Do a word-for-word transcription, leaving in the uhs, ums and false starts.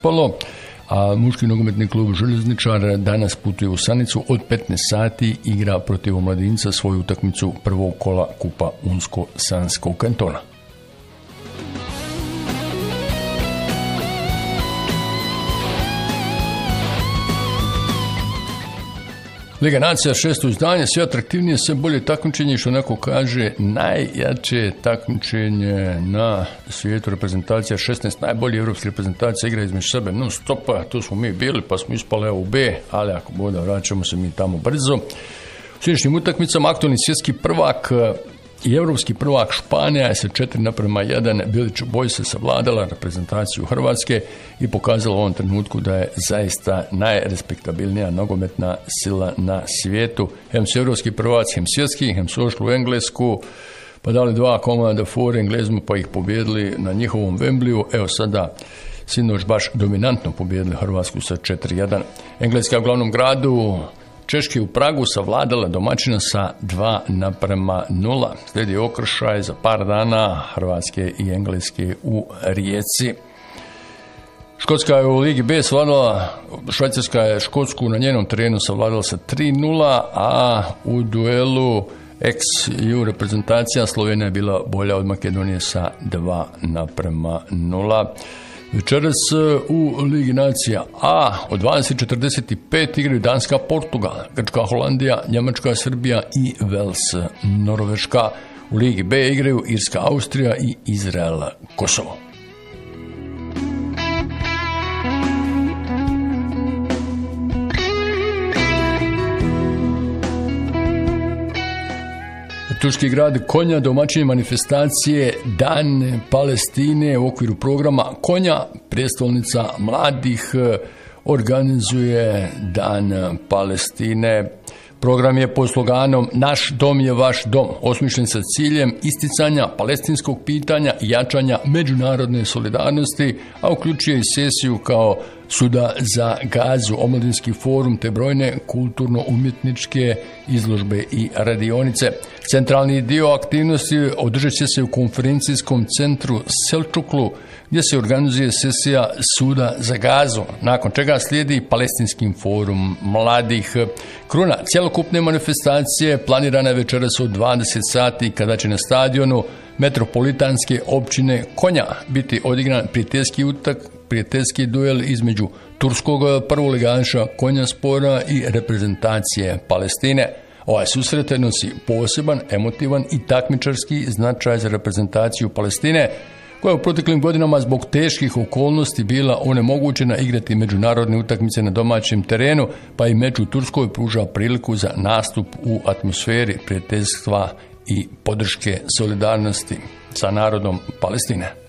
Polo, a muški nogometni klub Željezničar danas putuje u Sanicu od petnaest sati, igra protiv Omladinca svoju utakmicu prvog kola Kupa Unsko-Sanskog kantona. Liga nacija, šesto izdanje, sve atraktivnije, sve bolje takmičenje, što neko kaže, najjače takmičenje na svijetu, reprezentacija, šesnaest najbolji evropski reprezentacija igra između sebe, non stopa, tu smo mi bili, pa smo ispali u B, ali ako bude, vraćamo se mi tamo brzo. U sljedećim utakmicama aktualni svjetski prvak i evropski prvak Španija je sa četiri naprema jedan Bilić Bojse savladala reprezentaciju Hrvatske i pokazala u ovom trenutku da je zaista najrespektabilnija nogometna sila na svijetu. Hem su evropski prvaci, hem svjetski, hem su ošli u Englesku, pa dali dva komada for Englezmu pa ih pobjedili na njihovom Wembleyu. Evo sada sinoć baš dominantno pobjedili Hrvatsku sa četiri jedan. Engleska u glavnom gradu, Češke u Pragu savladala domaćina sa dva naprema nula. Slijedi okršaj za par dana Hrvatske i Engleske u Rijeci. Škotska je u Ligi B savladala, Švajcarska je Škotsku na njenom terenu savladala sa tri nula, a u duelu ex-ju reprezentacija Slovenija je bila bolja od Makedonije sa dva naprema nula. Večeras u Ligi nacija A od dvadeset četrdeset pet igraju Danska, Portugal, Grčka, Holandija, Njemačka, Srbija i Vels, Norveška. U Ligi B igraju Irska, Austrija i Izrael, Kosovo. Turski grad Konja, domaćin manifestacije Dan Palestine u okviru programa Konja, prijestolnica mladih, organizuje Dan Palestine. Program je pod sloganom Naš dom je vaš dom, osmišljen sa ciljem isticanja palestinskog pitanja i jačanja međunarodne solidarnosti, a uključuje i sesiju kao Suda za Gazu, omladinski forum te brojne kulturno-umjetničke izložbe i radionice. Centralni dio aktivnosti održat će se u konferencijskom centru Selčuklu, gdje se organizuje sesija Suda za Gazu, nakon čega slijedi Palestinski forum mladih. Kruna cjelokupne manifestacije planirana je večeras od dvadeset sati, kada će na stadionu metropolitanske općine Konja biti odigran prijateljski utak, prijateljski duel između turskog prvoligaša Konjaspora i reprezentacije Palestine. Ovaj susret nosi poseban, emotivan i takmičarski značaj za reprezentaciju Palestine, koja je u proteklim godinama zbog teških okolnosti bila onemogućena igrati međunarodne utakmice na domaćem terenu, pa i meč u Turskoj pruža priliku za nastup u atmosferi prijateljstva i podrške solidarnosti sa narodom Palestine.